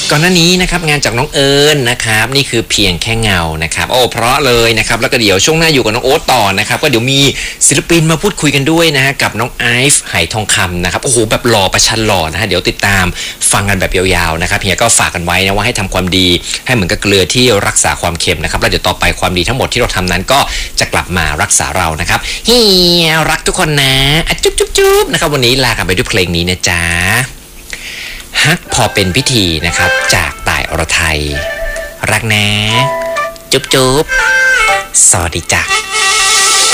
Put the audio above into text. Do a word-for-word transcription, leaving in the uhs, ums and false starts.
ก่อนหน้านี้นะครับงานจากน้องเอิญนะครับนี่คือเพียงแค่เงานะครับโอ้เพราะเลยนะครับแล้วก็เดี๋ยวช่วงหน้าอยู่กับน้องโอ๊ตต่อนะครับก็เดี๋ยวมีศิลปินมาพูดคุยกันด้วยนะฮะกับน้องไอฟ์ไหทองคำนะครับโอ้โหแบบหล่อประชันหล่อนะฮะเดี๋ยวติดตามฟังกันแบบยาวๆนะครับเฮียก็ฝากกันไว้นะว่าให้ทำความดีให้เหมือนกับเกลือที่รักษาความเค็มนะครับแล้วเดี๋ยวต่อไปความดีทั้งหมดที่เราทำนั้นก็จะกลับมารักษาเรานะครับเฮียรักทุกคนนะอ่ะจุ๊บจุ๊บจุ๊บนะครับวันนี้ลากันไปด้วยเพลงนี้นะจ๊ะฮักพอเป็นพิธีนะครับจากต่ายอรไทยรักนะจุ๊บจุ๊บสวัสดีจ้ะ